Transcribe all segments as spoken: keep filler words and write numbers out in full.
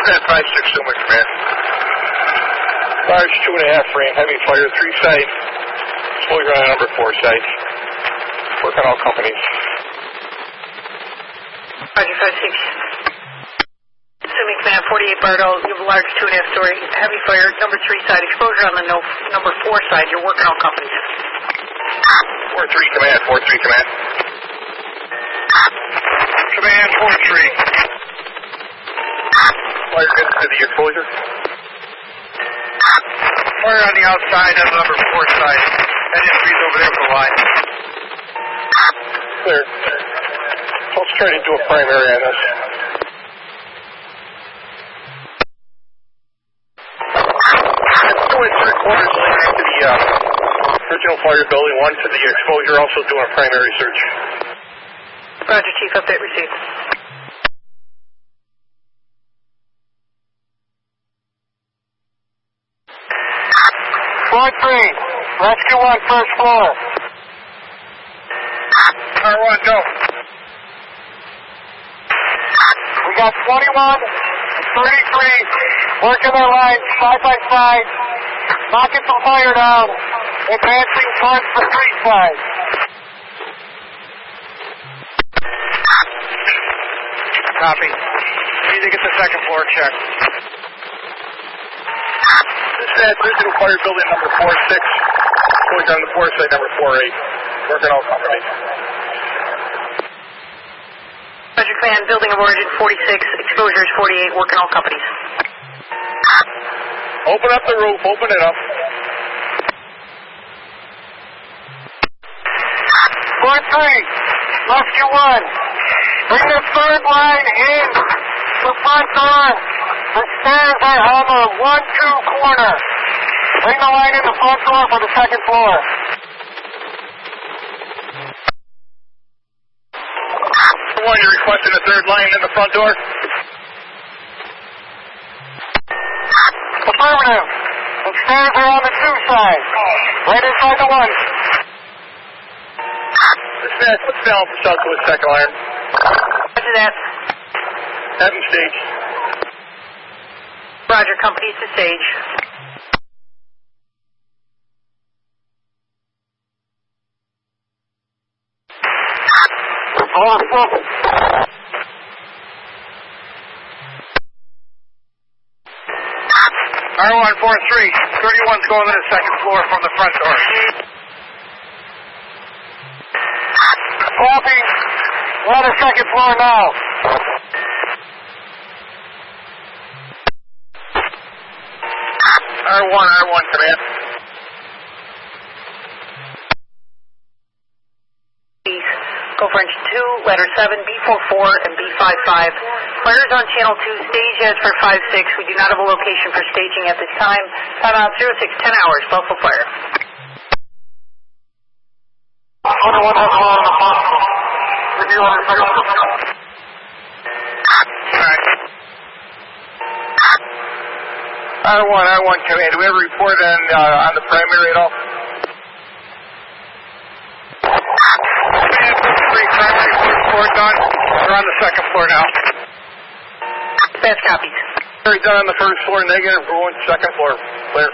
Command five six two, my command. Large two and a half frame, heavy fire, three side. Exposure on number four side. Work on all companies. Roger, five six. Assuming command forty-eight Bardo, you have a large two and a half story, heavy fire, number three side, exposure on the no, number four side. You're working on companies. four three command, four three command. Command four three. Fire gets to the exposure. Fire on the outside of number four side. Engine three's over there for the line. Clear. So let's try to do a primary on this. Two and three quarters to the uh, original fire building, one to the exposure, also doing a primary search. Roger, Chief, update received. four three, rescue one, first floor. R one, go. We got twenty-one, thirty-three, working their lines side by side, knocking some fire down, advancing towards the street side. Copy. We need to get the second floor checked. This is original fire building number four six, going on the four side number four eight, working all companies. Roger, command, building of origin forty-six, exposure is forty-eight, working all companies. Open up the roof, open it up. four three, rescue one. Bring the third line in the front door. The stairs are on the one two corner. Bring the line in the front door for the second floor. One, you're requesting a third line in the front door? Affirmative. The stairs are on the two side. Right inside the one. Dispatch, let's down for Southwest second line. Roger that. Have him stage. Roger, companies to stage. All focus. R one four three, thirty-one's going to the second floor from the front door. Copy. We're on the second floor now. R one, R one, command. Go for engine two, letter seven, B forty-four, and B fifty-five. Fires on channel two, stage as for five six. We do not have a location for staging at this time. Time out zero six, ten hours, Buffalo Fire. twenty-one has one on the hospital. Review on the second floor. Alright. R one, R one, command. Do we have a report on, uh, on the primary at all? Primary first floor done. We're on the second floor now. Dispatch copies. Very done on the first floor, negative. We're going to second floor. Clear.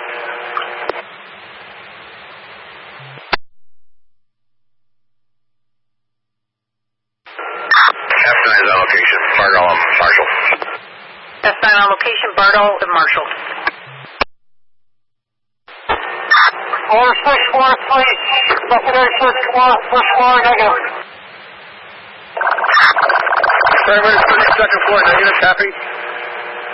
F nine is on location. Bardo and Marshall. F nine on location, Bardo and Marshall. Four six four three. Secondary first floor, first floor, negative. Primary, second floor, negative, copy.